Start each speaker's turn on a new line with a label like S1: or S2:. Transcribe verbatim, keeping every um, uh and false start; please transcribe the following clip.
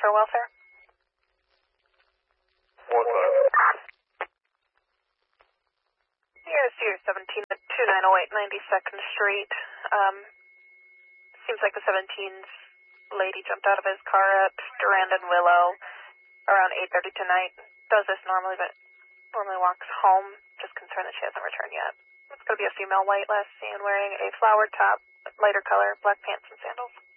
S1: for welfare.
S2: One five.
S1: Yes, you're seventeen at two nine oh eight ninety-second Street. Um, seems like the seventeen's lady jumped out of his car at Durand and Willow around eight thirty tonight. Does this normally, but normally walks home. Just concerned that she hasn't returned yet. It's going to be a female white, last seen wearing a flowered top, lighter color, black pants and sandals.